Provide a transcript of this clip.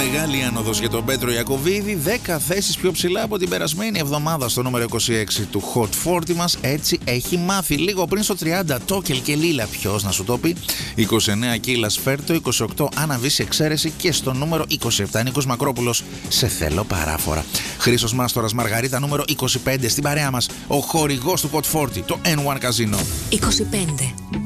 Μεγάλη άνοδος για τον Πέτρο Ιακωβίδη, 10 θέσεις πιο ψηλά από την περασμένη εβδομάδα στο νούμερο 26 του Hot 40 μας. Έτσι έχει μάθει. Λίγο πριν στο 30, Τόκελ και Λίλα, ποιος να σου το πει. 29 Κύλα Σφέρτο, 28 Άννα Βύση Εξαίρεση και στο νούμερο 27 Νίκος Μακρόπουλος, Σε θέλω παράφορα. Χρήστος Μάστορας Μαργαρίτα, νούμερο 25 στην παρέα μας. Ο χορηγός του Hot 40, το N1 Casino. 25.